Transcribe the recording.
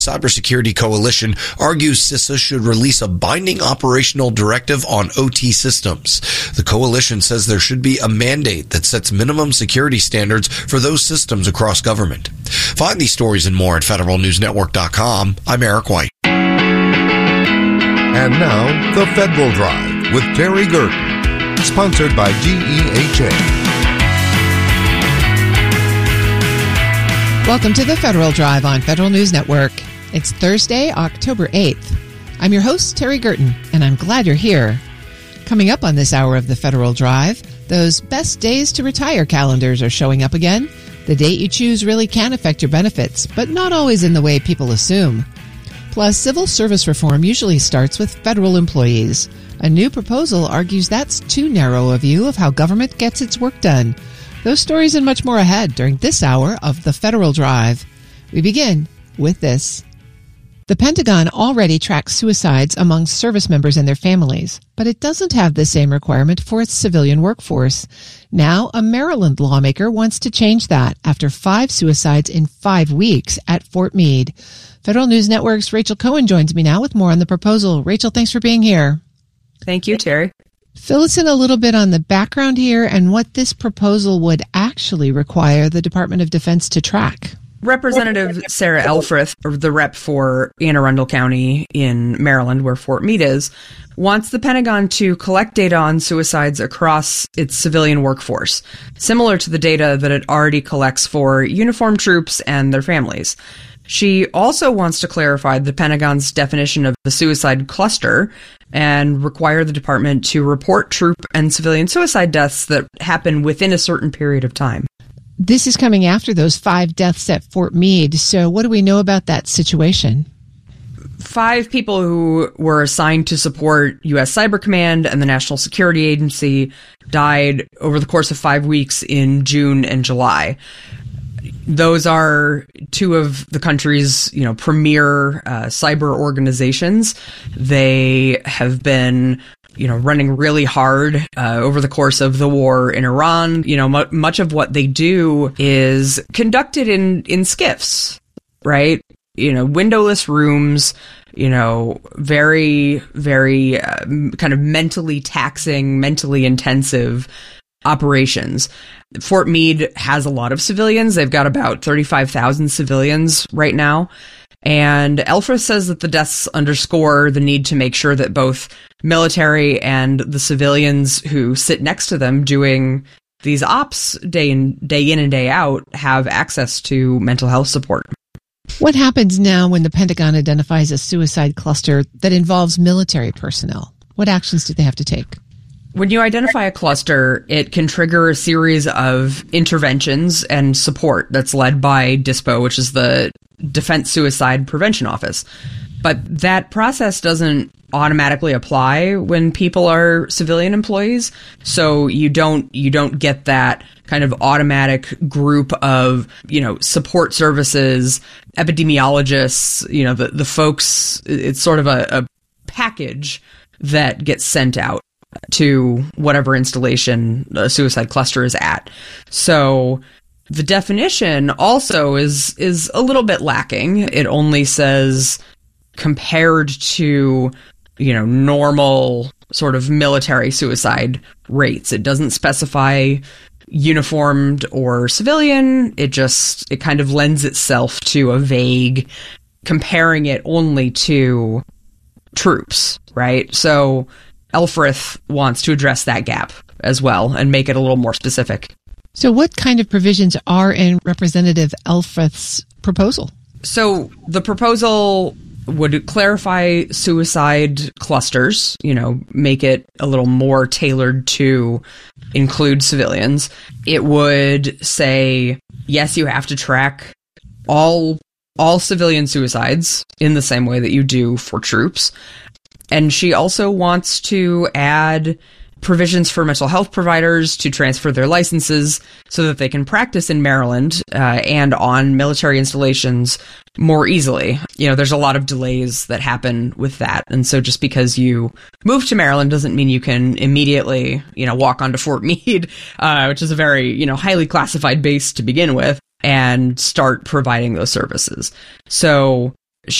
Cybersecurity Coalition argues CISA should release a binding operational directive on OT systems. The coalition says there should be a mandate that sets minimum security standards for those systems across government. Find these stories and more at federalnewsnetwork.com. I'm Eric White. And now, The Federal Drive with Terry Gerton, sponsored by GEHA. Welcome to The Federal Drive on Federal News Network. It's Thursday, October 8th. I'm your host, Terry Gerton, and I'm glad you're here. Coming up on this hour of The Federal Drive, those best days to retire calendars are showing up again. The date you choose really can affect your benefits, but not always in the way people assume. Plus, civil service reform usually starts with federal employees. A new proposal argues that's too narrow a view of how government gets its work done. Those stories and much more ahead during this hour of The Federal Drive. We begin with this. The Pentagon already tracks suicides among service members and their families, but it doesn't have the same requirement for its civilian workforce. Now, a Maryland lawmaker wants to change that after 5 suicides in 5 weeks at Fort Meade. Federal News Network's Rachel Cohen joins me now with more on the proposal. Rachel, thanks for being here. Thank you, Terry. Fill us in a little bit on the background here and what this proposal would actually require the Department of Defense to track. Representative Sarah Elfreth, the rep for Anne Arundel County in Maryland, where Fort Meade is, wants the Pentagon to collect data on suicides across its civilian workforce, similar to the data that it already collects for uniformed troops and their families. She also wants to clarify the Pentagon's definition of the suicide cluster and require the department to report troop and civilian suicide deaths that happen within a certain period of time. This is coming after those 5 deaths at Fort Meade. So what do we know about that situation? 5 people who were assigned to support U.S. Cyber Command and the National Security Agency died over the course of 5 weeks in June and July. Those are 2 of the country's, premier cyber organizations. They have been running really hard over the course of the war in Iran. Much of what they do is conducted in SCIFs, right? Windowless rooms, very, very kind of mentally taxing, mentally intensive operations. Fort Meade has a lot of civilians. They've got about 35,000 civilians right now. And Elfreth says that the deaths underscore the need to make sure that both military and the civilians who sit next to them doing these ops day in and day out have access to mental health support. What happens now when the Pentagon identifies a suicide cluster that involves military personnel? What actions do they have to take? When you identify a cluster, it can trigger a series of interventions and support that's led by DISPO, which is the Defense Suicide Prevention Office. But that process doesn't automatically apply when people are civilian employees. So you don't get that kind of automatic group of, support services, epidemiologists, the folks. It's sort of a package that gets sent out to whatever installation a suicide cluster is at. So the definition also is a little bit lacking. It only says compared to, normal sort of military suicide rates. It doesn't specify uniformed or civilian. It kind of lends itself to a vague comparing it only to troops, right? So Elfreth wants to address that gap as well and make it a little more specific. So what kind of provisions are in Representative Elfreth's proposal? So the proposal would clarify suicide clusters, make it a little more tailored to include civilians. It would say, yes, you have to track all civilian suicides in the same way that you do for troops. And she also wants to add provisions for mental health providers to transfer their licenses so that they can practice in Maryland and on military installations more easily. There's a lot of delays that happen with that. And so just because you move to Maryland doesn't mean you can immediately, walk onto Fort Meade, which is a very, highly classified base to begin with, and start providing those services. So